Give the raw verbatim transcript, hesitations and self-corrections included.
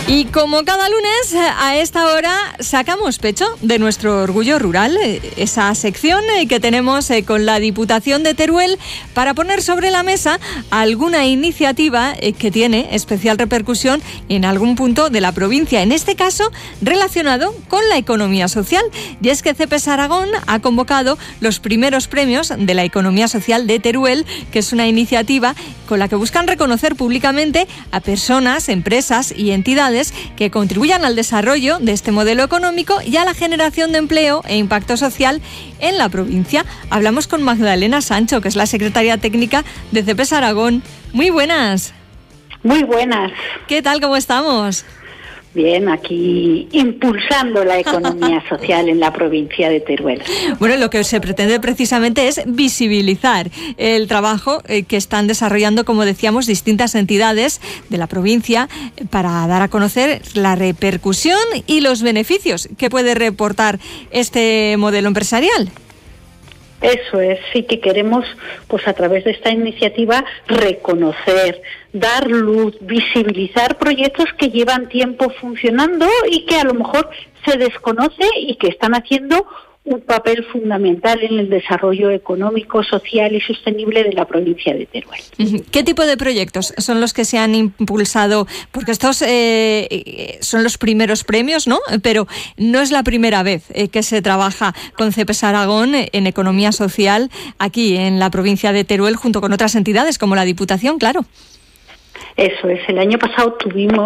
Y como cada lunes, a esta hora sacamos pecho de nuestro orgullo rural, esa sección que tenemos con la Diputación de Teruel para poner sobre la mesa alguna iniciativa que tiene especial repercusión en algún punto de la provincia, en este caso relacionado con la economía social. Y es que CEPES Aragón ha convocado los primeros premios de la economía social de Teruel, que es una iniciativa con la que buscan reconocer públicamente a personas, empresas y entidades que contribuyan al desarrollo de este modelo económico y a la generación de empleo e impacto social en la provincia. Hablamos con Magdalena Sancho, que es la secretaria técnica de CEPES Aragón. Muy buenas. Muy buenas. ¿Qué tal? ¿Cómo estamos? Bien, aquí impulsando la economía social en la provincia de Teruel. Bueno, lo que se pretende precisamente es visibilizar el trabajo que están desarrollando, como decíamos, distintas entidades de la provincia para dar a conocer la repercusión y los beneficios que puede reportar este modelo empresarial. Eso es, sí que queremos, pues a través de esta iniciativa, reconocer, dar luz, visibilizar proyectos que llevan tiempo funcionando y que a lo mejor se desconoce y que están haciendo un papel fundamental en el desarrollo económico, social y sostenible de la provincia de Teruel. ¿Qué tipo de proyectos son los que se han impulsado? Porque estos eh, son los primeros premios, ¿no? Pero no es la primera vez eh, que se trabaja con CEPES Aragón en economía social aquí en la provincia de Teruel, junto con otras entidades como la Diputación, claro. Eso es, el año pasado tuvimos